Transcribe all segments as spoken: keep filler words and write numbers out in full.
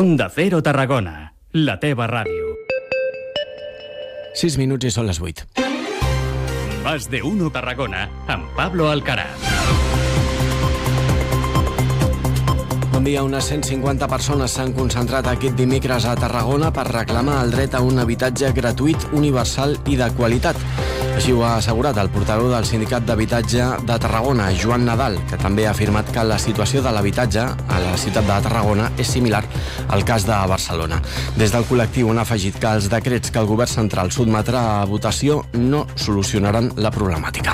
Onda Cero Tarragona, la teva ràdio. sis minuts i són les vuit. Más de uno Tarragona, amb Pablo Alcaraz. Bon dia. Unes cent cinquanta persones s'han concentrat aquest dimecres a Tarragona per reclamar el dret a un habitatge gratuït, universal i de qualitat. Així ho ha assegurat el portaveu del Sindicat d'Habitatge de Tarragona, Joan Nadal, que també ha afirmat que la situació de l'habitatge a la ciutat de Tarragona és similar al cas de Barcelona. Des del col·lectiu han afegit que els decrets que el govern central sotmetrà a votació no solucionaran la problemàtica.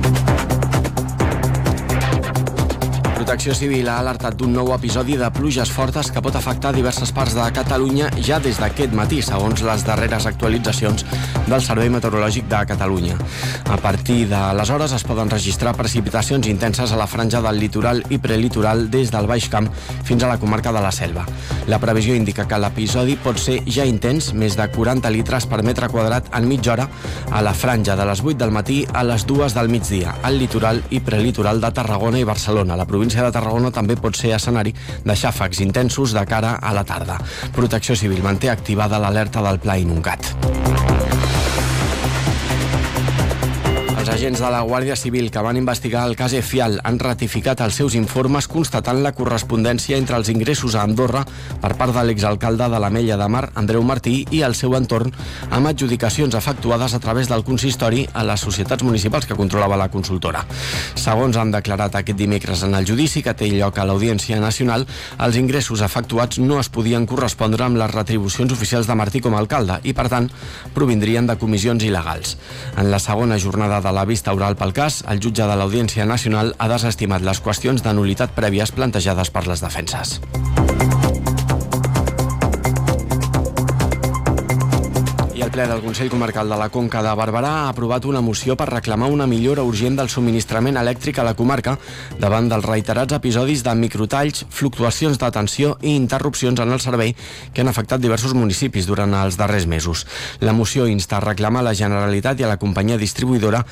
Protecció Civil ha alertat d'un nou episodi de pluges fortes que pot afectar diverses parts de Catalunya ja des d'aquest matí, segons les darreres actualitzacions del Servei Meteorològic de Catalunya. A partir d'aleshores es poden registrar precipitacions intenses a la franja del litoral i prelitoral des del Baix Camp fins a la comarca de la Selva. La previsió indica que l'episodi pot ser ja intens, més de quaranta litres per metre quadrat en mitja hora a la franja de les vuit del matí a les dues del migdia, al litoral i prelitoral de Tarragona i Barcelona. La província de Tarragona també pot ser escenari de xàfecs intensos de cara a la tarda. Protecció Civil manté activada l'alerta del Pla Inuncat. Els agents de la Guàrdia Civil que van investigar el cas Efial han ratificat els seus informes constatant la correspondència entre els ingressos a Andorra per part de l'exalcalde de l'Ametlla de Mar, Andreu Martí, i el seu entorn amb adjudicacions efectuades a través del consistori a les societats municipals que controlava la consultora. Segons han declarat aquest dimecres en el judici que té lloc a l'Audiència Nacional, els ingressos efectuats no es podien correspondre amb les retribucions oficials de Martí com a alcalde i, per tant, provindrien de comissions il·legals. En la segona jornada de la vista oral pel cas, el jutge de l'Audiència Nacional ha desestimat les qüestions de nul·litat prèvies plantejades per les defenses. I el ple del Consell Comarcal de la Conca de Barberà ha aprovat una moció per reclamar una millora urgent del subministrament elèctric a la comarca davant dels reiterats episodis de microtalls, fluctuacions de tensió i interrupcions en el servei que han afectat diversos municipis durant els darrers mesos. La moció insta a reclamar a la Generalitat i a la companyia distribuïdora